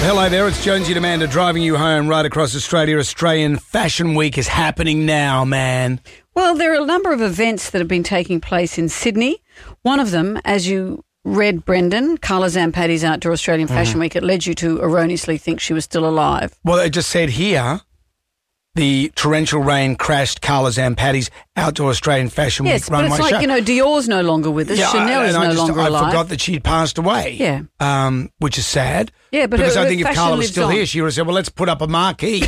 Hello there, it's Jonesy and Amanda driving you home right across Australia. Australian Fashion Week is happening now, man. Well, there are a number of events that have been taking place in Sydney. One of them, as you read, Brendan, Carla Zampatti's Outdoor Australian Fashion Week, it led you to erroneously think she was still alive. Well, it just said here, the torrential rain crashed Carla Zampatti's Outdoor Australian Fashion Week runway show. Yes, but it's like, Dior's no longer with us. Chanel is no longer alive. I forgot that she'd passed away. Yeah. Which is sad. Yeah, but because her I think if Carla was still on. here, she would have said, well, let's put up a marquee.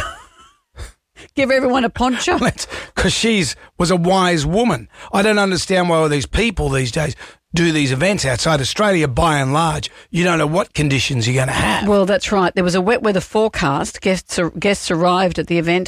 Give everyone a poncho. Because she was a wise woman. I don't understand why all these people these days do these events outside Australia. By and large, you don't know what conditions you're going to have. Well, that's right. There was a wet weather forecast. Guests arrived at the event,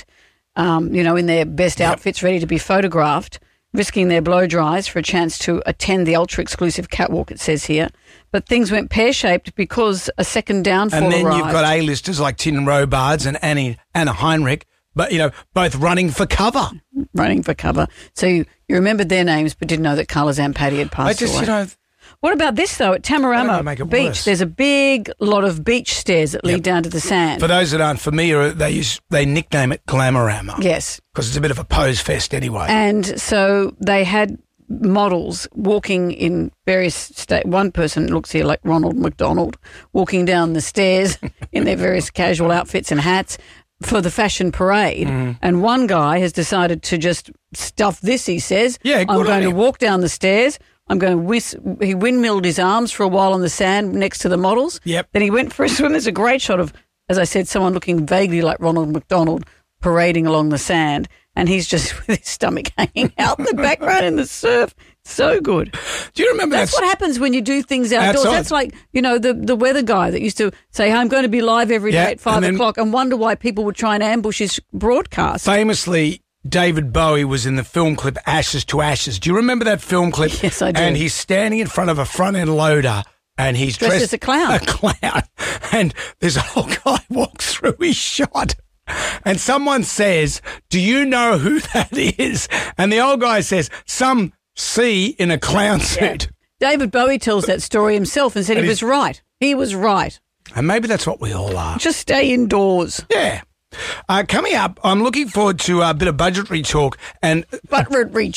in their best outfits, ready to be photographed, risking their blow dries for a chance to attend the ultra-exclusive catwalk, it says here. But things went pear-shaped because a second downfall arrived. And then you've got A-listers like Tin Robards and Anna Heinrich, but, both running for cover. Running for cover. So you remembered their names but didn't know that Carla Zampatti had passed away. What about this, though? At Tamarama Beach, there's a big lot of beach stairs that lead down to the sand. For those that aren't familiar, they nickname it Glamorama. Yes. Because it's a bit of a pose fest anyway. And so they had models walking in various one person looks here like Ronald McDonald, walking down the stairs in their various casual outfits and hats for the fashion parade. And one guy has decided to just stuff this, he says. Yeah, I'm going to walk down the stairs. I'm going to he windmilled his arms for a while on the sand next to the models. Yep. Then he went for a swim. There's a great shot of, as I said, someone looking vaguely like Ronald McDonald parading along the sand, and he's just with his stomach hanging out in the background in the surf. So good. Do you remember that's what happens when you do things outdoors? Outside. That's like, the weather guy that used to say, I'm going to be live every day at 5 o'clock and wonder why people would try and ambush his broadcast. Famously, David Bowie was in the film clip Ashes to Ashes. Do you remember that film clip? Yes, I do. And he's standing in front of a front-end loader and he's dressed as a clown. A clown. And this old guy walks through his shot. And someone says, do you know who that is? And the old guy says, some C in a clown suit. Yeah. David Bowie tells that story himself and said he was right. He was right. And maybe that's what we all are. Just stay indoors. Yeah. Coming up, I'm looking forward to a bit of budgetary talk and budgetary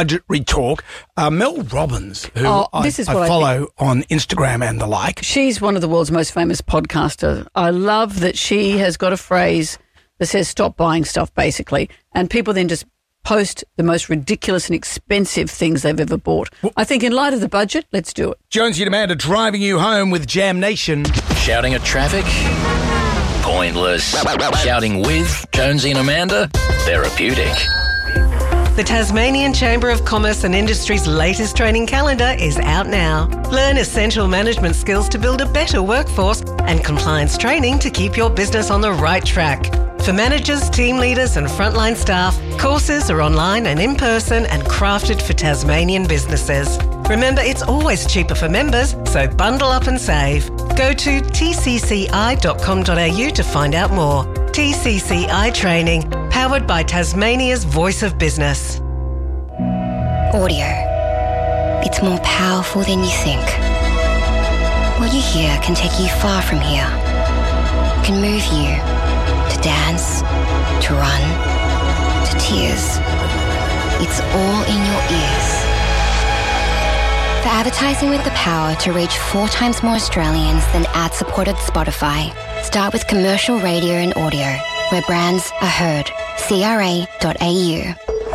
talk. Mel Robbins, who I follow on Instagram and the like. She's one of the world's most famous podcasters. I love that she has got a phrase that says "stop buying stuff," basically, and people then just post the most ridiculous and expensive things they've ever bought. I think in light of the budget, let's do it. Jonesy and Amanda driving you home with Jam Nation. Shouting at traffic? Pointless. Shouting with Jonesy and Amanda? Therapeutic. The Tasmanian Chamber of Commerce and Industry's latest training calendar is out now. Learn essential management skills to build a better workforce and compliance training to keep your business on the right track. For managers, team leaders and frontline staff, courses are online and in person and crafted for Tasmanian businesses. Remember, it's always cheaper for members, so bundle up and save. Go to tcci.com.au to find out more. TCCI Training, powered by Tasmania's Voice of Business. Audio. It's more powerful than you think. What you hear can take you far from here. It can move you to dance, to run, to tears. It's all in your ears. For advertising with the power to reach 4 times more Australians than ad-supported Spotify, start with commercial radio and audio, where brands are heard. CRA.au.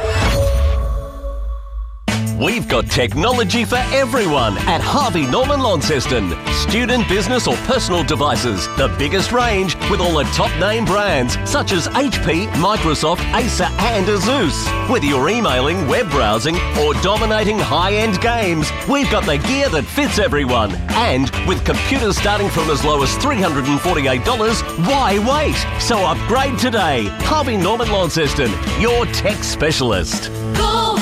We've got technology for everyone at Harvey Norman Launceston. Student, business or personal devices. The biggest range with all the top name brands such as HP, Microsoft, Acer and Asus. Whether you're emailing, web browsing or dominating high-end games, we've got the gear that fits everyone. And with computers starting from as low as $348, why wait? So upgrade today. Harvey Norman Launceston, your tech specialist. Go!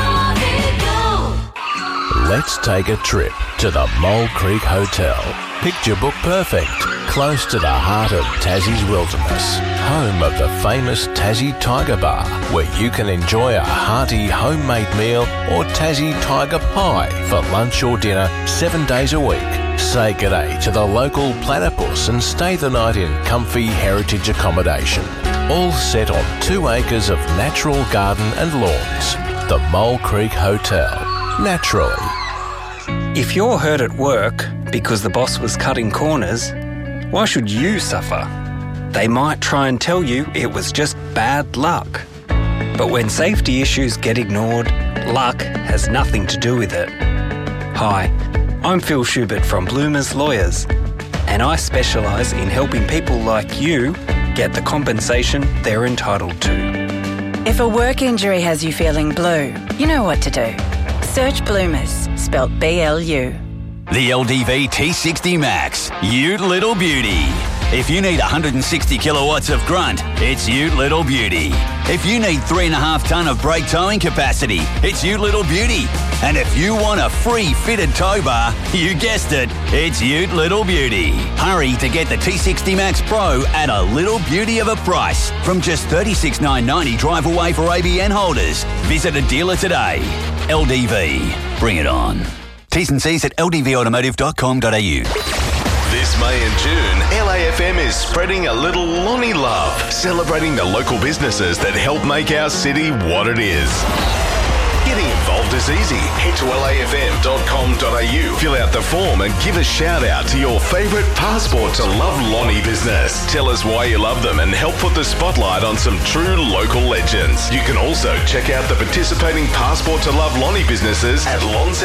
Let's take a trip to the Mole Creek Hotel. Picture book perfect, close to the heart of Tassie's wilderness, home of the famous Tassie Tiger Bar, where you can enjoy a hearty homemade meal or Tassie Tiger Pie for lunch or dinner 7 days a week. Say g'day to the local platypus and stay the night in comfy heritage accommodation. All set on 2 acres of natural garden and lawns. The Mole Creek Hotel. Naturally. If you're hurt at work because the boss was cutting corners, why should you suffer? They might try and tell you it was just bad luck. But when safety issues get ignored, luck has nothing to do with it. Hi, I'm Phil Schubert from Bloomers Lawyers, and I specialise in helping people like you get the compensation they're entitled to. If a work injury has you feeling blue, you know what to do. Search Bloomers, spelt B-L-U. The LDV T60 Max, Ute Little Beauty. If you need 160 kilowatts of grunt, it's Ute Little Beauty. If you need 3.5 tonne of brake towing capacity, it's Ute Little Beauty. And if you want a free fitted tow bar, you guessed it, it's Ute Little Beauty. Hurry to get the T60 Max Pro at a little beauty of a price from just $36,990 drive away for ABN holders. Visit a dealer today. LDV, bring it on. T's and C's at ldvautomotive.com.au. This May and June, LAFM is spreading a little Lonnie love, celebrating the local businesses that help make our city what it is. Getting involved is easy. Head to lafm.com.au, fill out the form and give a shout out to your favourite Passport to Love Lonnie business. Tell us why you love them and help put the spotlight on some true local legends. You can also check out the participating Passport to Love Lonnie businesses at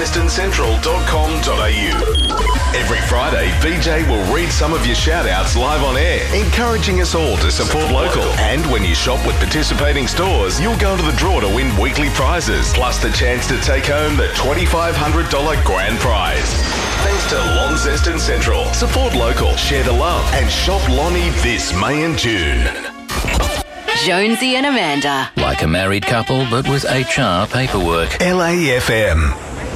launcestoncentral.com.au. Every Friday, VJ will read some of your shout outs live on air, encouraging us all to support local. And when you shop with participating stores, you'll go into the draw to win weekly prizes, plus the chance to take home the $2,500 grand prize. Thanks to Launceston Central. Support local, share the love, and shop Lonnie this May and June. Jonesy and Amanda. Like a married couple, but with HR paperwork. LAFM.